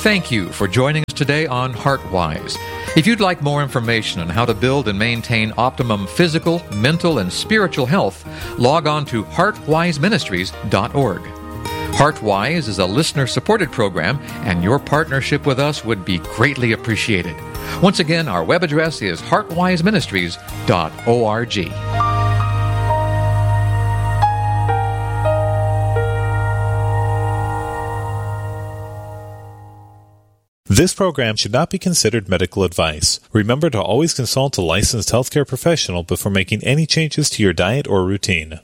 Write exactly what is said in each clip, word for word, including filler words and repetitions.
Thank you for joining us today on HeartWise. If you'd like more information on how to build and maintain optimum physical, mental, and spiritual health, log on to heart wise ministries dot org. HeartWise is a listener-supported program, and your partnership with us would be greatly appreciated. Once again, our web address is heart wise ministries dot org. This program should not be considered medical advice. Remember to always consult a licensed healthcare professional before making any changes to your diet or routine.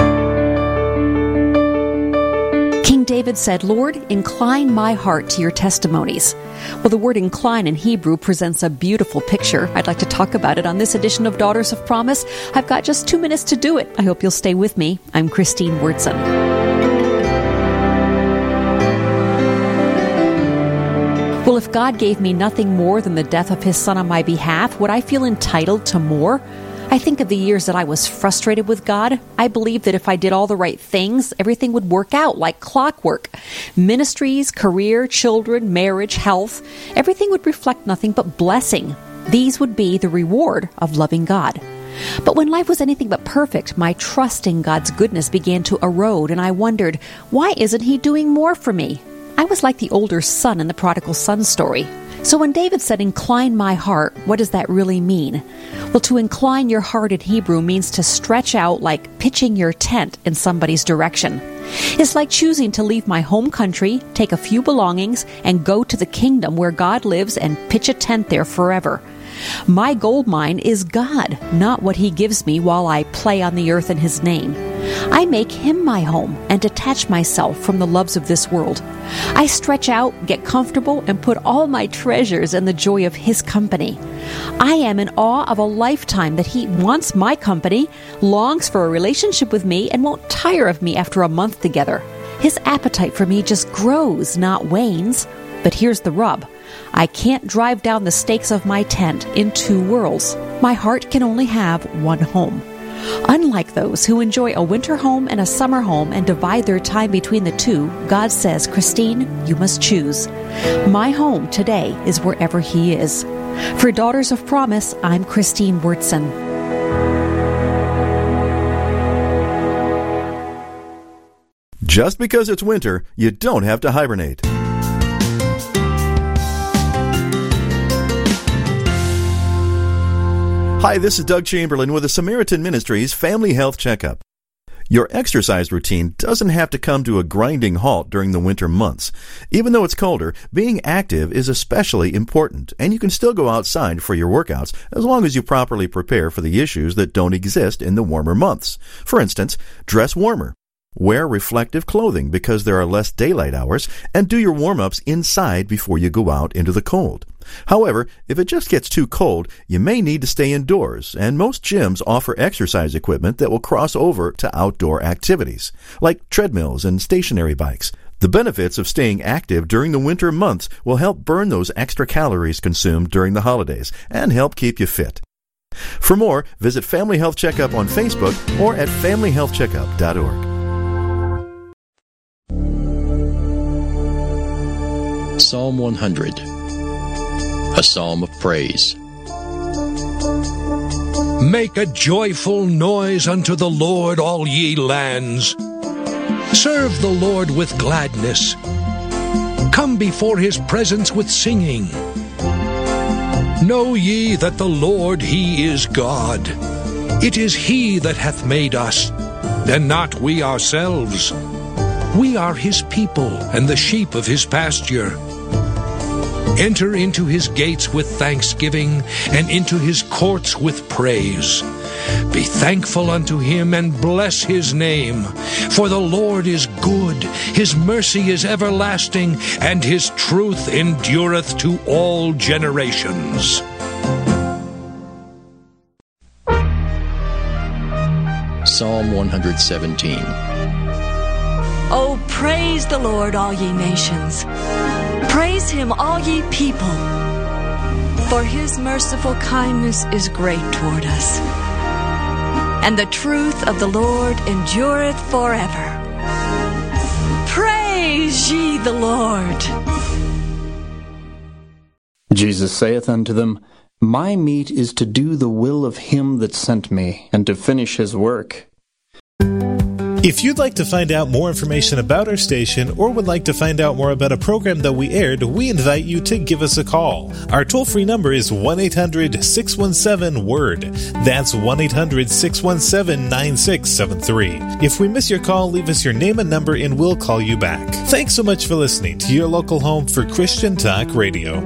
King David said, "Lord, incline my heart to your testimonies." Well, the word incline in Hebrew presents a beautiful picture. I'd like to talk about it on this edition of Daughters of Promise. I've got just two minutes to do it. I hope you'll stay with me. I'm Christine Wurtson. Well, if God gave me nothing more than the death of His Son on my behalf, would I feel entitled to more? I think of the years that I was frustrated with God. I believed that if I did all the right things, everything would work out like clockwork. Ministries, career, children, marriage, health, everything would reflect nothing but blessing. These would be the reward of loving God. But when life was anything but perfect, my trust in God's goodness began to erode, and I wondered, why isn't He doing more for me? I was like the older son in the prodigal son story. So when David said, "Incline my heart," what does that really mean? Well, to incline your heart in Hebrew means to stretch out like pitching your tent in somebody's direction. It's like choosing to leave my home country, take a few belongings, and go to the kingdom where God lives and pitch a tent there forever. My gold mine is God, not what He gives me while I play on the earth in His name. I make Him my home and detach myself from the loves of this world. I stretch out, get comfortable, and put all my treasures in the joy of His company. I am in awe of a lifetime that He wants my company, longs for a relationship with me, and won't tire of me after a month together. His appetite for me just grows, not wanes. But here's the rub. I can't drive down the stakes of my tent in two worlds. My heart can only have one home. Unlike those who enjoy a winter home and a summer home and divide their time between the two, God says, "Christine, you must choose. My home today is wherever He is." For Daughters of Promise, I'm Christine Wurtson. Just because it's winter, you don't have to hibernate. Hi, this is Doug Chamberlain with the Samaritan Ministries Family Health Checkup. Your exercise routine doesn't have to come to a grinding halt during the winter months. Even though it's colder, being active is especially important, and you can still go outside for your workouts as long as you properly prepare for the issues that don't exist in the warmer months. For instance, dress warmer. Wear reflective clothing because there are less daylight hours, and do your warm-ups inside before you go out into the cold. However, if it just gets too cold, you may need to stay indoors, and most gyms offer exercise equipment that will cross over to outdoor activities, like treadmills and stationary bikes. The benefits of staying active during the winter months will help burn those extra calories consumed during the holidays and help keep you fit. For more, visit Family Health Checkup on Facebook or at family health checkup dot org. Psalm one hundred, a psalm of praise. Make a joyful noise unto the Lord, all ye lands. Serve the Lord with gladness. Come before His presence with singing. Know ye that the Lord, He is God. It is He that hath made us, and not we ourselves. We are His people, and the sheep of His pasture. Enter into His gates with thanksgiving, and into His courts with praise. Be thankful unto Him, and bless His name. For the Lord is good, His mercy is everlasting, and His truth endureth to all generations. Psalm one hundred seventeen. Oh, praise the Lord, all ye nations. Praise Him, all ye people. For His merciful kindness is great toward us, and the truth of the Lord endureth forever. Praise ye the Lord. Jesus saith unto them, My meat is to do the will of him that sent me, and to finish his work. If you'd like to find out more information about our station or would like to find out more about a program that we aired, we invite you to give us a call. Our toll-free number is one eight hundred six one seven word. That's one eight hundred six one seven nine six seven three. If we miss your call, leave us your name and number and we'll call you back. Thanks so much for listening to your local home for Christian Talk Radio.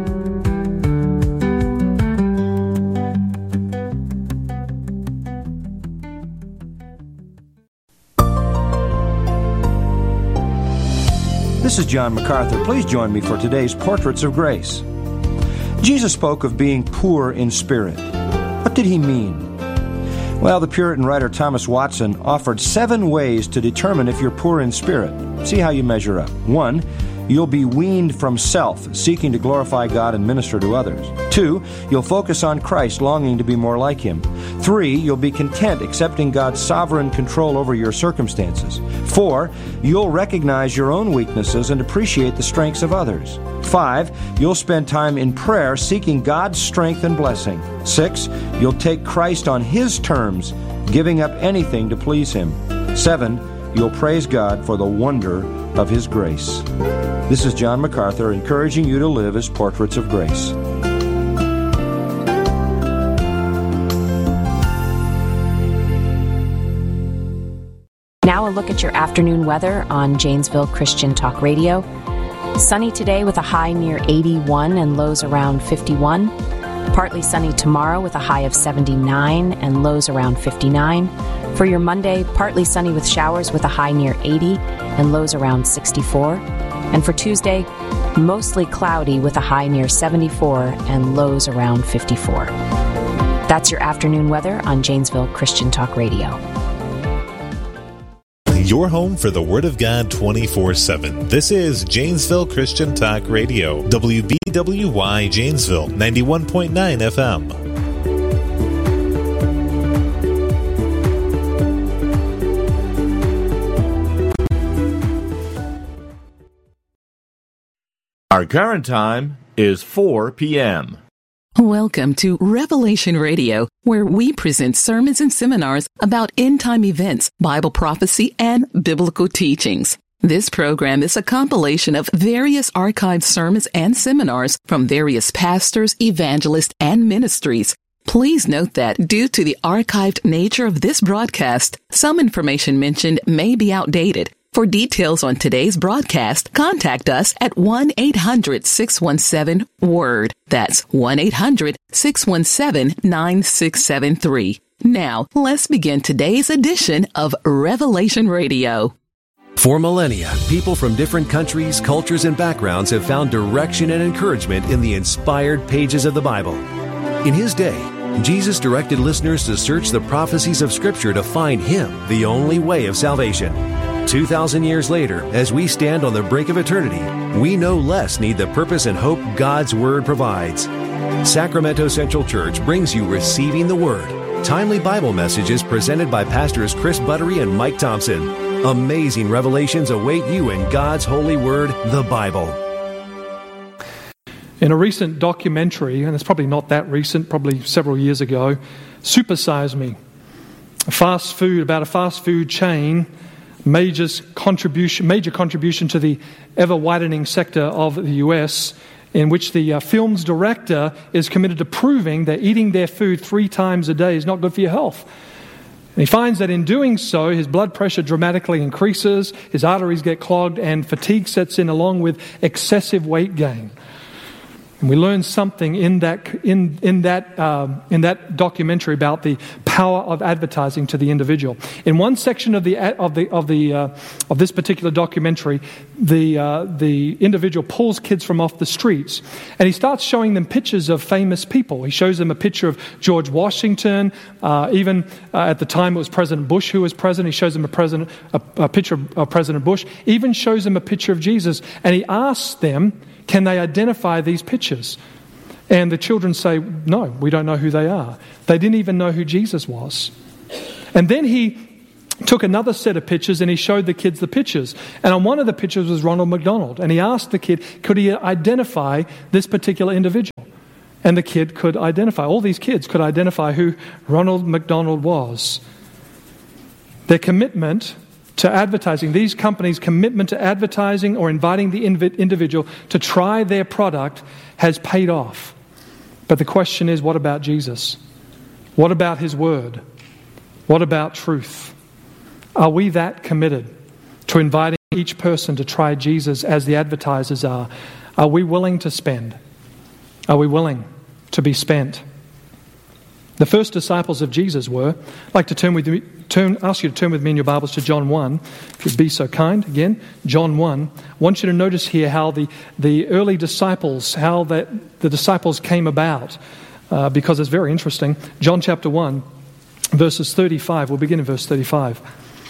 This is John MacArthur. Please join me for today's Portraits of Grace. Jesus spoke of being poor in spirit. What did he mean? Well, the Puritan writer Thomas Watson offered seven ways to determine if you're poor in spirit. See how you measure up. One, you'll be weaned from self, seeking to glorify God and minister to others. Two, you'll focus on Christ, longing to be more like Him. Three, you'll be content, accepting God's sovereign control over your circumstances. Four, you'll recognize your own weaknesses and appreciate the strengths of others. Five, you'll spend time in prayer, seeking God's strength and blessing. Six, you'll take Christ on His terms, giving up anything to please Him. Seven, you'll praise God for the wonder of His grace. This is John MacArthur encouraging you to live as portraits of grace. Now a look at your afternoon weather on Janesville Christian Talk Radio. Sunny today with a high near eighty-one and lows around fifty-one. Partly sunny tomorrow with a high of seventy-nine and lows around fifty-nine. For your Monday, partly sunny with showers with a high near eighty and lows around sixty-four. And for Tuesday, mostly cloudy with a high near seventy-four and lows around fifty-four. That's your afternoon weather on Janesville Christian Talk Radio. Your home for the Word of God twenty-four seven. This is Janesville Christian Talk Radio. W B W Y Janesville, ninety-one point nine F M. Our current time is four p.m. Welcome to Revelation Radio, where we present sermons and seminars about end-time events, Bible prophecy, and biblical teachings. This program is a compilation of various archived sermons and seminars from various pastors, evangelists, and ministries. Please note that due to the archived nature of this broadcast, some information mentioned may be outdated. For details on today's broadcast, contact us at one eight hundred six one seven WORD. That's one eight hundred six one seven nine six seven three. Now, let's begin today's edition of Revelation Radio. For millennia, people from different countries, cultures, and backgrounds have found direction and encouragement in the inspired pages of the Bible. In His day, Jesus directed listeners to search the prophecies of Scripture to find Him, the only way of salvation. Two thousand years later, as we stand on the brink of eternity, we no less need the purpose and hope God's Word provides. Sacramento Central Church brings you Receiving the Word, timely Bible messages presented by Pastors Chris Buttery and Mike Thompson. Amazing revelations await you in God's holy Word, the Bible. In a recent documentary, and it's probably not that recent, probably several years ago, Super Size Me, a fast food, about a fast food chain, Major contribution, major contribution to the ever-widening sector of the U S, in which the uh, film's director is committed to proving that eating their food three times a day is not good for your health. And he finds that in doing so, his blood pressure dramatically increases, his arteries get clogged, and fatigue sets in along with excessive weight gain. And we learn something in that in in that um, in that documentary about the power of advertising to the individual. In one section of the of the of the uh, of this particular documentary, the uh, the individual pulls kids from off the streets, and he starts showing them pictures of famous people. He shows them a picture of George Washington. Uh, even uh, at the time, it was President Bush who was president. He shows them a president a, a picture of President Bush. Even shows them a picture of Jesus, and he asks them, can they identify these pictures? And the children say, no, we don't know who they are. They didn't even know who Jesus was. And then he took another set of pictures and he showed the kids the pictures. And on one of the pictures was Ronald McDonald. And he asked the kid, could he identify this particular individual? And the kid could identify, all these kids could identify who Ronald McDonald was. Their commitment to advertising, these companies' commitment to advertising or inviting the individual to try their product has paid off. But the question is, what about Jesus? What about His Word? What about truth? Are we that committed to inviting each person to try Jesus as the advertisers are? Are we willing to spend? Are we willing to be spent? The first disciples of Jesus were. I'd like to turn with me, turn, ask you to turn with me in your Bibles to John one, if you'd be so kind. Again, John one. I want you to notice here how the, the early disciples, how that the disciples came about, uh, because it's very interesting. John chapter one, verses thirty-five. We'll begin in verse thirty-five.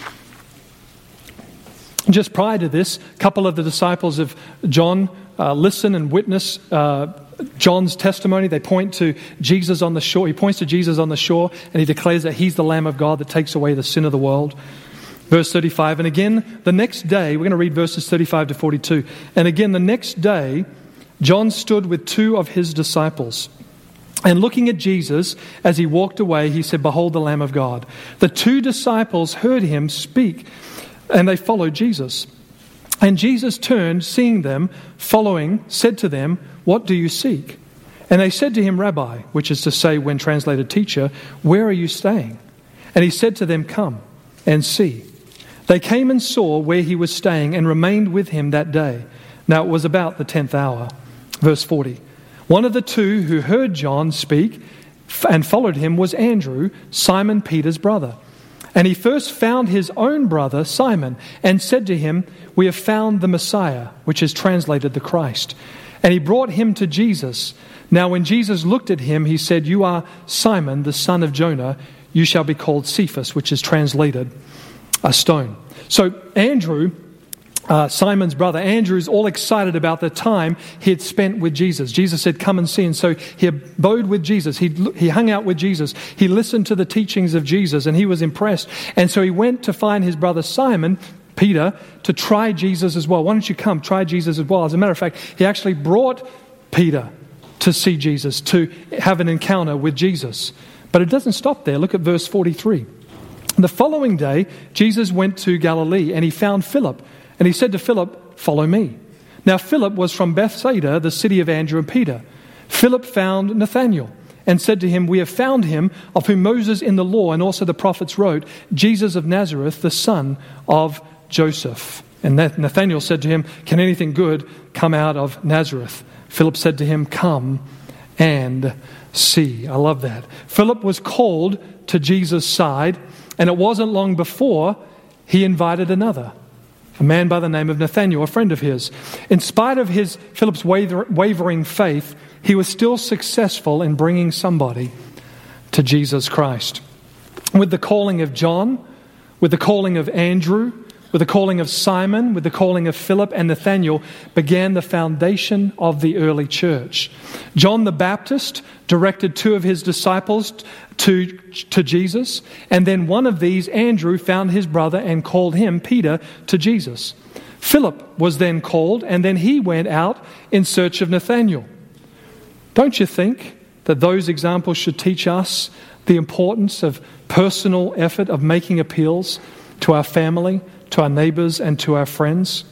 Just prior to this, a couple of the disciples of John uh, listen and witness uh, John's testimony. They point to Jesus on the shore. He points to Jesus on the shore and he declares that He's the Lamb of God that takes away the sin of the world. Verse thirty-five, and again the next day, we're going to read verses thirty-five to forty-two. And again the next day, John stood with two of his disciples. And looking at Jesus as He walked away, he said, "Behold the Lamb of God." The two disciples heard Him speak and they followed Jesus. And Jesus turned, seeing them following, said to them, "What do you seek?" And they said to Him, "Rabbi," which is to say, when translated teacher, "where are you staying?" And He said to them, "Come and see." They came and saw where He was staying and remained with Him that day. Now it was about the tenth hour. Verse forty. One of the two who heard John speak and followed Him was Andrew, Simon Peter's brother. And he first found his own brother, Simon, and said to him, "We have found the Messiah," which is translated the Christ. And he brought him to Jesus. Now when Jesus looked at him, He said, "You are Simon, the son of Jonah. You shall be called Cephas," which is translated a stone. So Andrew, uh, Simon's brother, Andrew is all excited about the time he had spent with Jesus. Jesus said, "Come and see." And so he abode with Jesus. He, he hung out with Jesus. He listened to the teachings of Jesus and he was impressed. And so he went to find his brother Simon, Peter, to try Jesus as well. "Why don't you come, try Jesus as well?" As a matter of fact, he actually brought Peter to see Jesus, to have an encounter with Jesus. But it doesn't stop there. Look at verse forty-three. The following day, Jesus went to Galilee and He found Philip. And He said to Philip, "Follow me." Now Philip was from Bethsaida, the city of Andrew and Peter. Philip found Nathanael and said to him, "We have found him of whom Moses in the law and also the prophets wrote, Jesus of Nazareth, the son of Joseph." And Nathanael said to him, "Can anything good come out of Nazareth?" Philip said to him, "Come and see." I love that. Philip was called to Jesus' side, and it wasn't long before he invited another, a man by the name of Nathanael, a friend of his. In spite of his Philip's wavering faith, he was still successful in bringing somebody to Jesus Christ. With the calling of John, with the calling of Andrew, with the calling of Simon, with the calling of Philip and Nathanael, began the foundation of the early church. John the Baptist directed two of his disciples to, to Jesus, and then one of these, Andrew, found his brother and called him, Peter, to Jesus. Philip was then called, and then he went out in search of Nathanael. Don't you think that those examples should teach us the importance of personal effort, of making appeals to our family, to our neighbours and to our friends?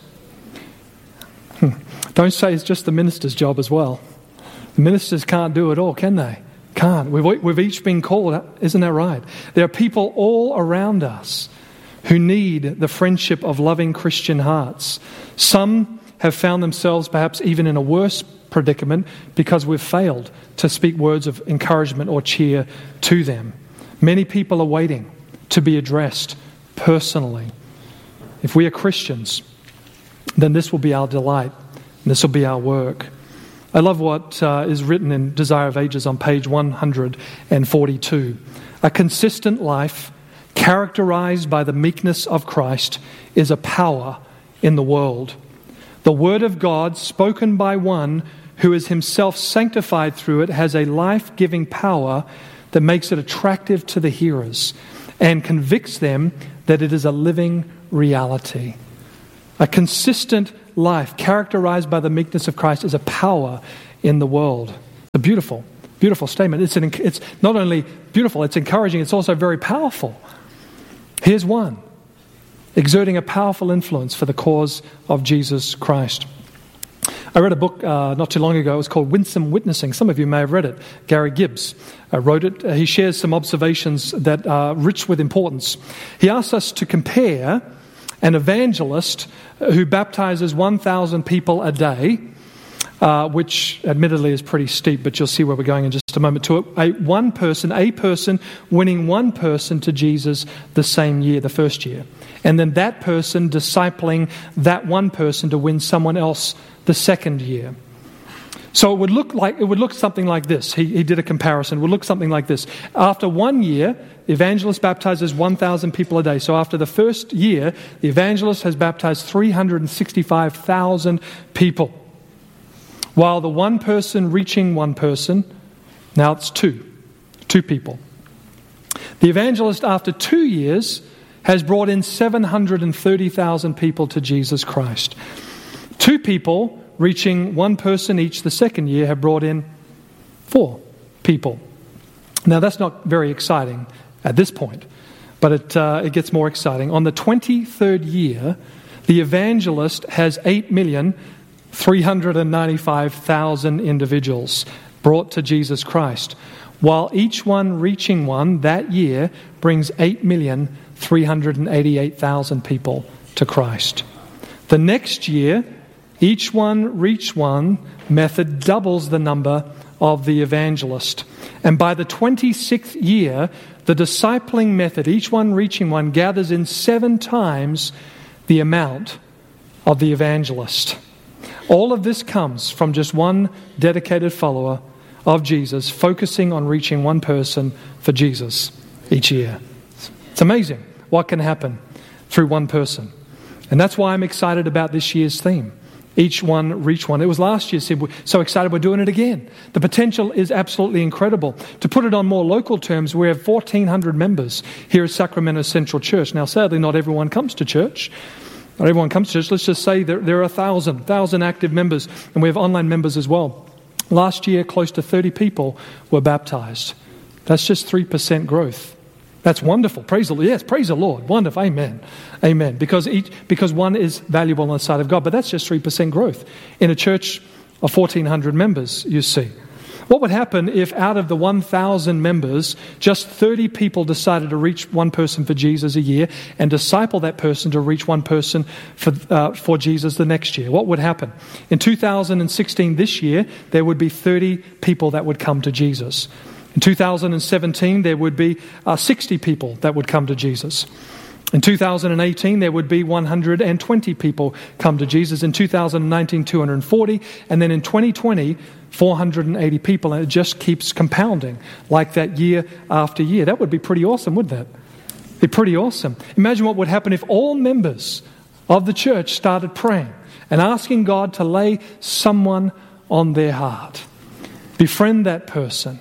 Hmm. Don't say it's just the minister's job as well. The ministers can't do it all, can they? Can't. We've, we've each been called, isn't that right? There are people all around us who need the friendship of loving Christian hearts. Some have found themselves perhaps even in a worse predicament because we've failed to speak words of encouragement or cheer to them. Many people are waiting to be addressed personally. If we are Christians, then this will be our delight, and this will be our work. I love what uh, is written in Desire of Ages on page one hundred forty-two. A consistent life characterized by the meekness of Christ is a power in the world. The Word of God, spoken by one who is himself sanctified through it, has a life-giving power that makes it attractive to the hearers and convicts them that it is a living reality. A consistent life characterized by the meekness of Christ is a power in the world. The beautiful, beautiful statement. It's, an, it's not only beautiful, it's encouraging, it's also very powerful. Here's one, exerting a powerful influence for the cause of Jesus Christ. I read a book uh, not too long ago. It was called Winsome Witnessing. Some of you may have read it. Gary Gibbs uh, wrote it. Uh, he shares some observations that are rich with importance. He asks us to compare an evangelist who baptizes one thousand people a day, uh, which admittedly is pretty steep, but you'll see where we're going in just a moment, to a, a one person, a person winning one person to Jesus the same year, the first year. And then that person discipling that one person to win someone else the second year. So it would look like it would look something like this. He, he did a comparison. It would look something like this. After one year, the evangelist baptizes one thousand people a day. So after the first year, the evangelist has baptized three hundred sixty-five thousand people. While the one person reaching one person, now it's two. Two people. The evangelist, after two years, has brought in seven hundred thirty thousand people to Jesus Christ. Two people reaching one person each the second year have brought in four people. Now that's not very exciting at this point, but it, uh, it gets more exciting. On the twenty-third year, the evangelist has eight million three hundred ninety-five thousand individuals brought to Jesus Christ, while each one reaching one that year brings eight million three hundred eighty-eight thousand people to Christ. The next year, each one reach one method doubles the number of the evangelist. And by the twenty-sixth year, the discipling method, each one reaching one, gathers in seven times the amount of the evangelist. All of this comes from just one dedicated follower of Jesus, focusing on reaching one person for Jesus each year. It's amazing what can happen through one person. And that's why I'm excited about this year's theme. Each one, reach one. It was last year, said we're so excited we're doing it again. The potential is absolutely incredible. To put it on more local terms, we have fourteen hundred members here at Sacramento Central Church. Now, sadly, not everyone comes to church. Not everyone comes to church. Let's just say there, there are a thousand, thousand active members, and we have online members as well. Last year, close to thirty people were baptized. That's just three percent growth. That's wonderful. Praise the Lord. Yes, praise the Lord. Wonderful. Amen. Amen. Because each, because one is valuable on the side of God. But that's just three percent growth in a church of fourteen hundred members, you see. What would happen if out of the one thousand members, just thirty people decided to reach one person for Jesus a year and disciple that person to reach one person for, uh, for Jesus the next year? What would happen? In two thousand sixteen, this year, there would be thirty people that would come to Jesus. In two thousand seventeen, there would be uh, sixty people that would come to Jesus. In two thousand eighteen, there would be one hundred twenty people come to Jesus. In two thousand nineteen, two hundred forty. And then in twenty twenty, four hundred eighty people. And it just keeps compounding like that year after year. That would be pretty awesome, wouldn't that? Be pretty awesome. Imagine what would happen if all members of the church started praying and asking God to lay someone on their heart. Befriend that person.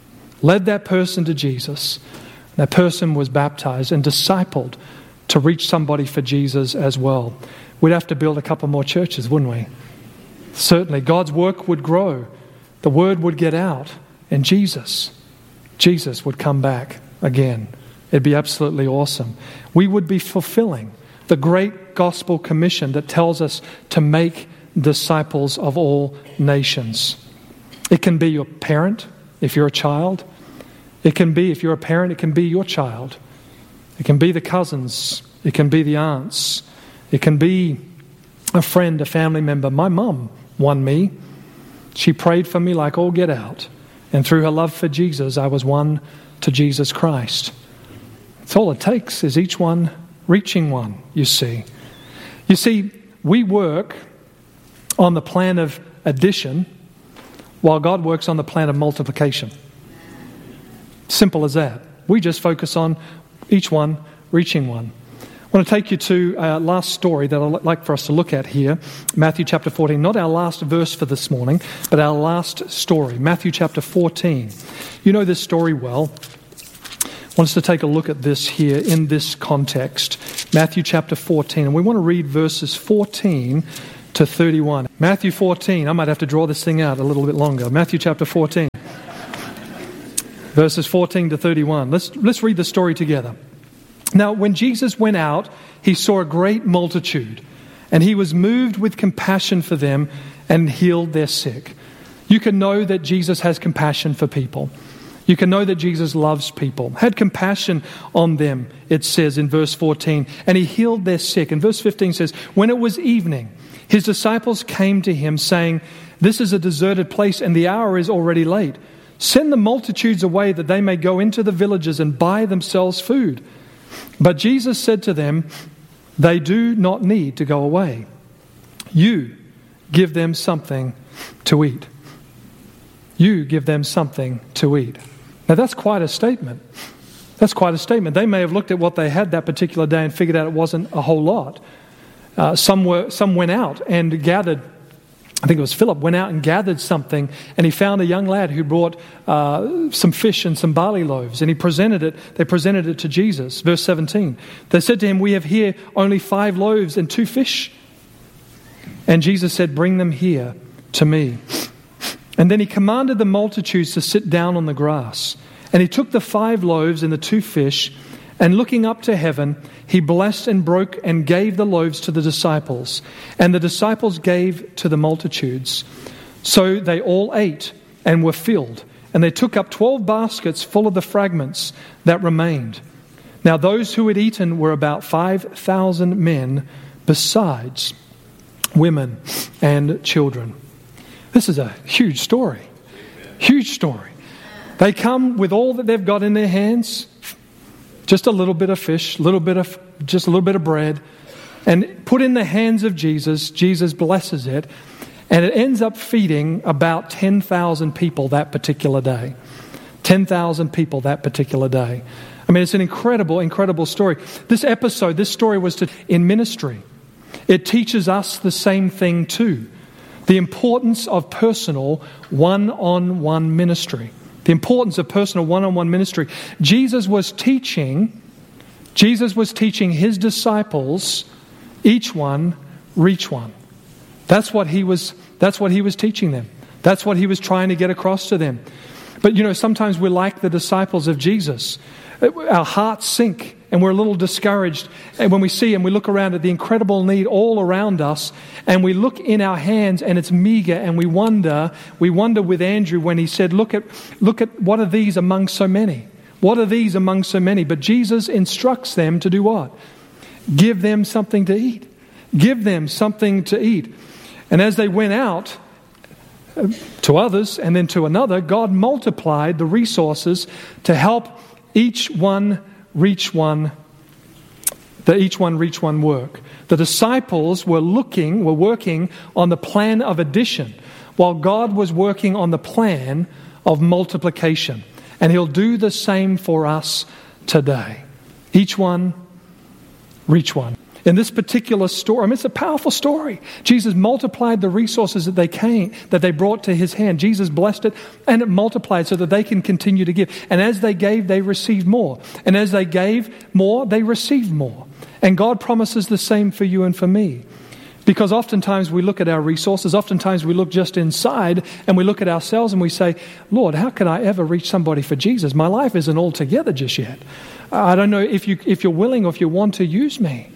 Led that person to Jesus. That person was baptized and discipled to reach somebody for Jesus as well. We'd have to build a couple more churches, wouldn't we? Certainly. God's work would grow. The word would get out. And Jesus, Jesus would come back again. It'd be absolutely awesome. We would be fulfilling the great gospel commission that tells us to make disciples of all nations. It can be your parent, if you're a child. It can be, if you're a parent, it can be your child. It can be the cousins. It can be the aunts. It can be a friend, a family member. My mum won me. She prayed for me like all get out. And through her love for Jesus, I was won to Jesus Christ. That's all it takes, is each one reaching one, you see. You see, we work on the plan of addition while God works on the plan of multiplication. Simple as that. We just focus on each one reaching one. I want to take you to our last story that I'd like for us to look at here. Matthew chapter fourteen. Not our last verse for this morning, but our last story. Matthew chapter fourteen. You know this story well. I want us to take a look at this here in this context. Matthew chapter fourteen. And we want to read verses fourteen to thirty-one. Matthew fourteen. I might have to draw this thing out a little bit longer. Matthew chapter fourteen. Verses fourteen to thirty-one. Let's, let's read the story together. Now, when Jesus went out, he saw a great multitude, and he was moved with compassion for them and healed their sick. You can know that Jesus has compassion for people. You can know that Jesus loves people. Had compassion on them, it says in verse fourteen, and he healed their sick. And verse fifteen says, when it was evening, his disciples came to him saying, this is a deserted place and the hour is already late. Send the multitudes away that they may go into the villages and buy themselves food. But Jesus said to them, they do not need to go away. You give them something to eat. You give them something to eat. Now that's quite a statement. That's quite a statement. They may have looked at what they had that particular day and figured out it wasn't a whole lot. Uh, some were, some went out and gathered. I think it was Philip, went out and gathered something, and he found a young lad who brought uh, some fish and some barley loaves, and he presented it, they presented it to Jesus. Verse seventeen, they said to him, we have here only five loaves and two fish. And Jesus said, bring them here to me. And then he commanded the multitudes to sit down on the grass. And he took the five loaves and the two fish, and looking up to heaven, he blessed and broke and gave the loaves to the disciples. And the disciples gave to the multitudes. So they all ate and were filled. And they took up twelve baskets full of the fragments that remained. Now those who had eaten were about five thousand men, besides women and children. This is a huge story. Huge story. They come with all that they've got in their hands. Just a little bit of fish, little bit of just a little bit of bread, and put in the hands of Jesus. Jesus blesses it, and it ends up feeding about ten thousand people that particular day. ten thousand people that particular day. I mean, it's an incredible, incredible story. This episode, this story was to, in ministry. It teaches us the same thing too. The importance of personal one-on-one ministry. The importance of personal one-on-one ministry. Jesus was teaching, Jesus was teaching his disciples, each one, reach one. That's what he was, that's what he was teaching them. That's what he was trying to get across to them. But you know, sometimes we're like the disciples of Jesus. Our hearts sink and we're a little discouraged. And when we see and we look around at the incredible need all around us, and we look in our hands and it's meager, and we wonder, we wonder with Andrew when he said, look at, look at what are these among so many? What are these among so many? But Jesus instructs them to do what? Give them something to eat. Give them something to eat. And as they went out to others and then to another, God multiplied the resources to help each one reach one, the each one reach one work. The disciples were looking, were working on the plan of addition, while God was working on the plan of multiplication. And He'll do the same for us today. Each one reach one. In this particular story, I mean, it's a powerful story. Jesus multiplied the resources that they came, that they brought to His hand. Jesus blessed it, and it multiplied so that they can continue to give. And as they gave, they received more. And as they gave more, they received more. And God promises the same for you and for me. Because oftentimes we look at our resources, oftentimes we look just inside, and we look at ourselves and we say, Lord, how can I ever reach somebody for Jesus? My life isn't all together just yet. I don't know if you if you're willing or if you want to use me.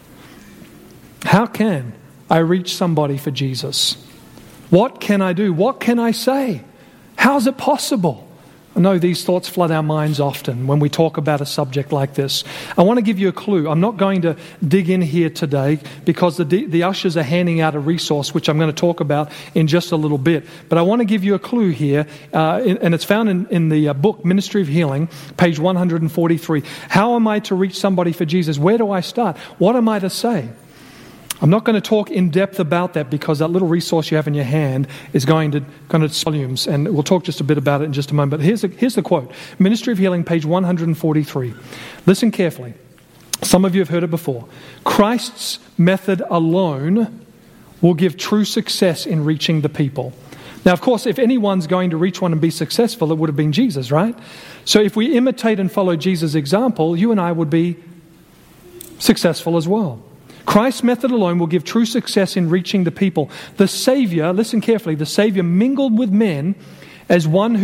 How can I reach somebody for Jesus? What can I do? What can I say? How is it possible? I know these thoughts flood our minds often when we talk about a subject like this. I want to give you a clue. I'm not going to dig in here today because the, the ushers are handing out a resource which I'm going to talk about in just a little bit. But I want to give you a clue here, uh, in, and it's found in, in the uh, book Ministry of Healing, page one forty-three. How am I to reach somebody for Jesus? Where do I start? What am I to say? I'm not going to talk in depth about that because that little resource you have in your hand is going to going to volumes, and we'll talk just a bit about it in just a moment. But here's the, here's the quote. Ministry of Healing, page one forty-three. Listen carefully. Some of you have heard it before. Christ's method alone will give true success in reaching the people. Now, of course, if anyone's going to reach one and be successful, it would have been Jesus, right? So if we imitate and follow Jesus' example, you and I would be successful as well. Christ's method alone will give true success in reaching the people. The Savior, listen carefully, the Savior mingled with men as one who